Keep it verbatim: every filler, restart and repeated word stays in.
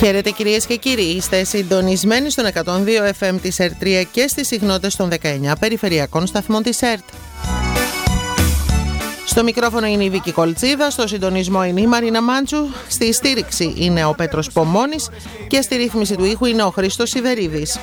Χαίρετε κυρίες και κύριοι, είστε συντονισμένοι στον εκατόν δύο εφ εμ της ΕΡΤ τρία και στις συχνότητες των δεκαεννιά περιφερειακών σταθμών της ΕΡΤ. Στο μικρόφωνο είναι η Βίκη Κολτσίδα, στο συντονισμό είναι η Μαρίνα Μάντσου, στη στήριξη είναι ο Πέτρος Πομώνης και στη ρύθμιση του ήχου είναι ο Χρήστος Σιδερίδης.